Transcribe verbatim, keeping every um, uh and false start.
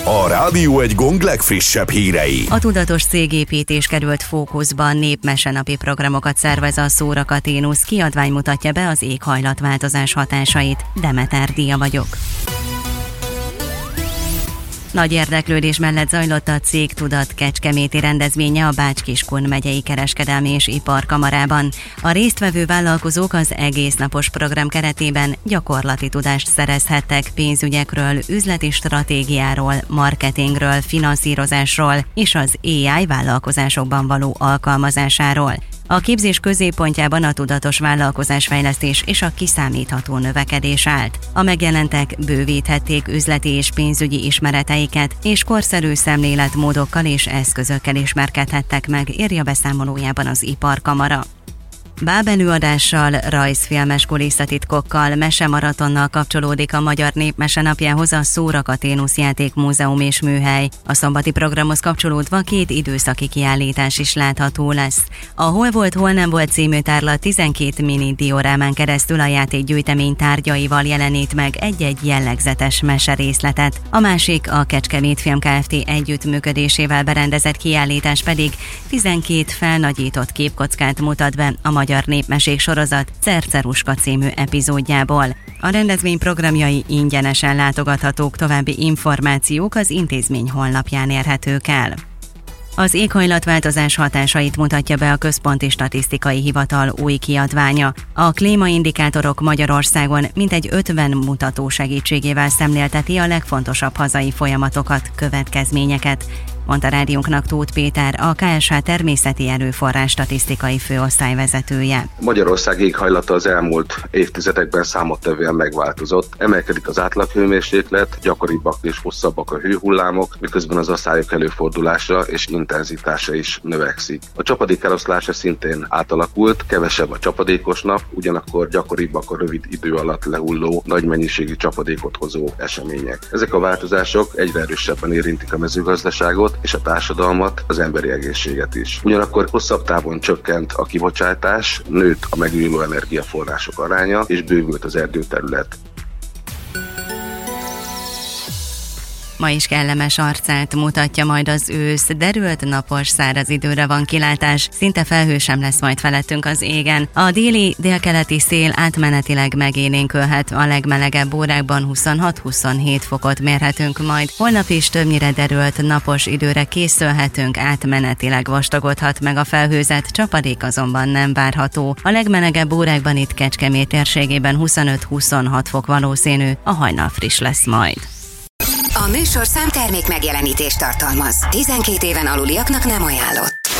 A Rádió Egy Gong legfrissebb hírei. A tudatos cégépítés került fókuszba, a népmesenapi programokat szervez a Szóracaténusz, kiadvány mutatja be az éghajlatváltozás hatásait. Demeter Díja vagyok. Nagy érdeklődés mellett zajlott a Cégtudat kecskeméti rendezvénye a Bács-Kiskun megyei kereskedelmi és iparkamarában. A résztvevő vállalkozók az egésznapos program keretében gyakorlati tudást szerezhettek pénzügyekről, üzleti stratégiáról, marketingről, finanszírozásról és az á i vállalkozásokban való alkalmazásáról. A képzés középpontjában a tudatos vállalkozásfejlesztés és a kiszámítható növekedés állt. A megjelentek bővíthették üzleti és pénzügyi ismereteiket, és korszerű szemléletmódokkal és eszközökkel ismerkedhettek meg, írja beszámolójában az Iparkamara. Bábelőadással, rajzfilmes kulisszatitkokkal, mesemaratonnal kapcsolódik a Magyar Népmese napjához a Szóracaténusz Játékmúzeum és Műhely. A szombati programhoz kapcsolódva két időszaki kiállítás is látható lesz. A Hol volt, hol nem volt című tárlat tizenkét mini diorámán keresztül a játékgyűjtemény tárgyaival jelenít meg egy-egy jellegzetes meserészletet. A másik, a Kecskemét Film Kft. Együttműködésével berendezett kiállítás pedig tizenkét felnagyított képkockát mutat be a Magyar Népmesék sorozat Cerceruska című epizódjából. A rendezvény programjai ingyenesen látogathatók, további információk az intézmény honlapján érhetők el. Az éghajlatváltozás hatásait mutatja be a Központi Statisztikai Hivatal új kiadványa. A klímaindikátorok Magyarországon mintegy ötven mutató segítségével szemlélteti a legfontosabb hazai folyamatokat, következményeket, mondta rádiónknak Tóth Péter, a ká es há természeti erőforrás statisztikai főosztályvezetője. Magyarország éghajlata az elmúlt évtizedekben számottevően megváltozott. Emelkedik az átlaghőmérséklet, gyakoribbak és hosszabbak a hőhullámok, miközben az aszályok előfordulása és intenzitása is növekszik. A csapadék eloszlása szintén átalakult, kevesebb a csapadékos nap, ugyanakkor gyakoribbak a rövid idő alatt lehulló, nagy mennyiségű csapadékot hozó események. Ezek a változások egyre erősebben érintik a mezőgazdaságot és a társadalmat, az emberi egészséget is. Ugyanakkor hosszabb távon csökkent a kibocsátás, nőtt a megújuló energiaforrások aránya, és bővült az erdőterület. Ma is kellemes arcát mutatja majd az ősz, derült, napos, száraz időre van kilátás, szinte felhő sem lesz majd felettünk az égen. A déli, délkeleti szél átmenetileg megélénkülhet, a legmelegebb órákban huszonhat-huszonhét fokot mérhetünk majd. Holnap is többnyire derült, napos időre készülhetünk, átmenetileg vastagodhat meg a felhőzet, csapadék azonban nem várható. A legmelegebb órákban itt Kecskemét térségében huszonöt-huszonhat fok valószínű, a hajnal friss lesz majd. A műsorszám termék megjelenítést tartalmaz. tizenkét éven aluliaknak nem ajánlott.